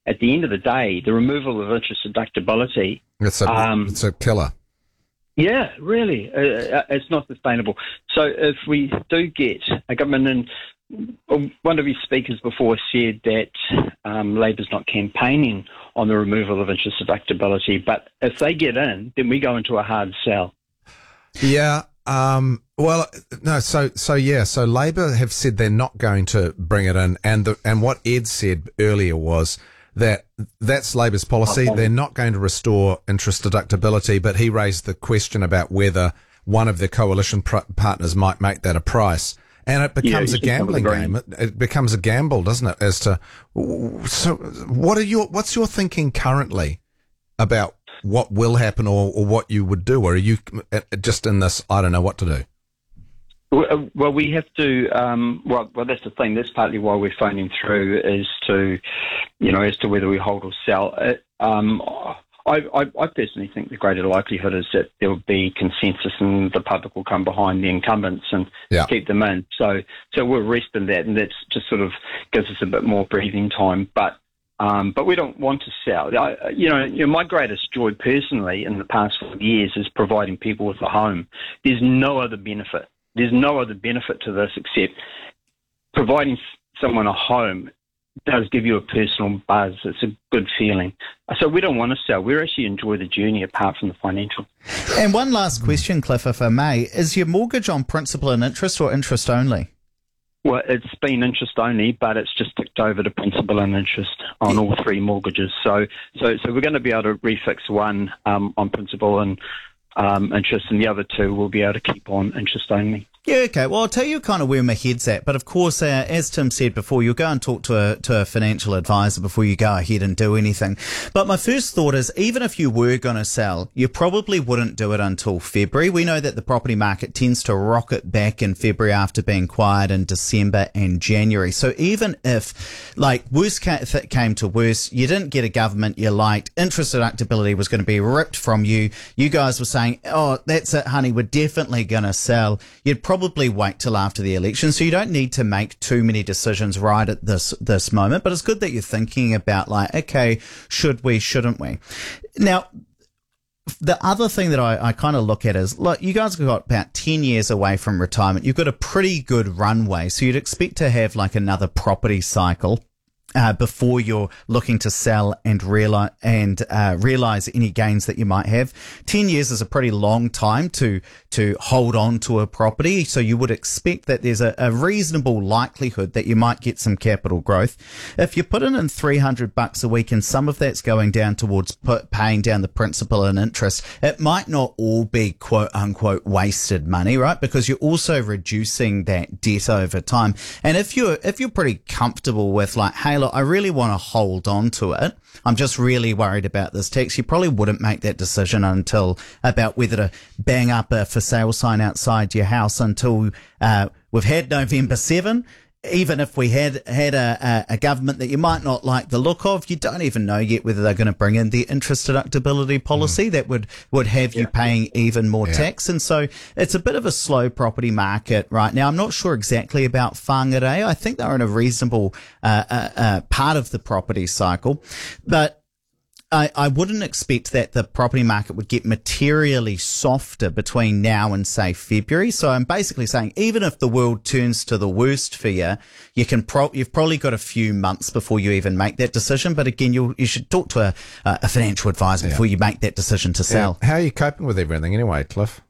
at the end of the day, the removal of interest deductibility. It's a killer. Yeah, really, it's not sustainable. So if we do get a government, and one of your speakers before said that Labor's not campaigning on the removal of interest deductibility, but if they get in, then we go into a hard sell. Yeah. Well, no. So Labor have said they're not going to bring it in, and what Ed said earlier was that that's Labor's policy. They're not going to restore interest deductibility, but he raised the question about whether one of the coalition partners might make that a price. And it becomes a gambling game. It becomes a gamble, doesn't it? As to, so what's your thinking currently about what will happen or what you would do? Or are you just in this, I don't know what to do? Well, we have to. Well, that's the thing. That's partly why we're phoning through, is to, as to whether we hold or sell. I personally think the greater likelihood is that there will be consensus, and the public will come behind the incumbents and keep them in. So we'll rest in that, and that's just sort of gives us a bit more breathing time. But we don't want to sell. My greatest joy personally in the past 4 years is providing people with a home. There's no other benefit. There's no other benefit to this except providing someone a home does give you a personal buzz. It's a good feeling. So we don't want to sell. We actually enjoy the journey apart from the financial. And one last question, Cliff, if I may. Is your mortgage on principal and interest or interest only? Well, it's been interest only, but it's just ticked over to principal and interest on all three mortgages. So we're going to be able to refix one on principal and interest, and the other two will be able to keep on interest only. Yeah, okay. Well, I'll tell you kind of where my head's at. But of course, as Tim said before, you'll go and talk to a financial advisor before you go ahead and do anything. But my first thought is, even if you were going to sell, you probably wouldn't do it until February. We know that the property market tends to rocket back in February after being quiet in December and January. So even if, worst came to worst, you didn't get a government you liked, interest deductibility was going to be ripped from you, you guys were saying, oh, that's it, honey, we're definitely going to sell, you'd probably wait till after the election, so you don't need to make too many decisions right at this moment. But it's good that you're thinking about okay, should we, shouldn't we? Now, the other thing that I kind of look at is, look, you guys have got about 10 years away from retirement. You've got a pretty good runway, so you'd expect to have another property cycle before you're looking to sell and realize any gains that you might have. 10 years is a pretty long time to hold on to a property, so you would expect that there's a reasonable likelihood that you might get some capital growth. If you put in $300 a week and some of that's going down towards paying down the principal and interest, it might not all be quote unquote wasted money, right? Because you're also reducing that debt over time. And if you're pretty comfortable with hey, look, I really want to hold on to it, I'm just really worried about this tax, you probably wouldn't make that decision until about whether to bang up a for sale sign outside your house until we've had November 7. Even if we had a government that you might not like the look of, you don't even know yet whether they're going to bring in the interest deductibility policy that would have you paying even more tax. And so it's a bit of a slow property market right now. I'm not sure exactly about Whangarei. I think they're in a reasonable part of the property cycle, but I wouldn't expect that the property market would get materially softer between now and, say, February. So I'm basically saying, even if the world turns to the worst for you, you've probably got a few months before you even make that decision. But again, you should talk to a financial advisor before you make that decision to sell. How are you coping with everything anyway, Cliff?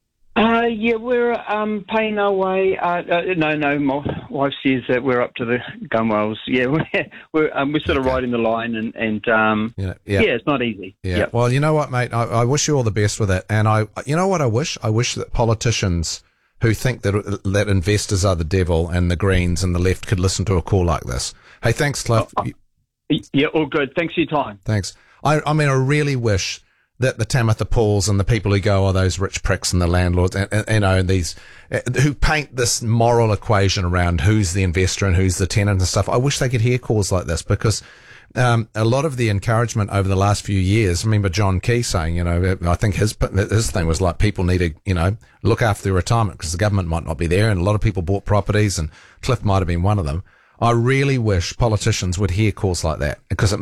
We're paying our way. No, my wife says that we're up to the gunwales. Yeah, we're sort of riding the line, and it's not easy. Yeah. Yep. Well, you know what, mate? I wish you all the best with it. And you know what I wish? I wish that politicians who think that investors are the devil and the Greens and the left could listen to a call like this. Hey, thanks, Cliff. Yeah, all good. Thanks for your time. Thanks. I mean, I really wish that the Tamitha Pauls and the people who go, those rich pricks and the landlords, and these who paint this moral equation around who's the investor and who's the tenant and stuff. I wish they could hear calls like this, because a lot of the encouragement over the last few years, I remember John Key saying, I think his thing was people need to, look after their retirement because the government might not be there, and a lot of people bought properties, and Cliff might have been one of them. I really wish politicians would hear calls like that, because it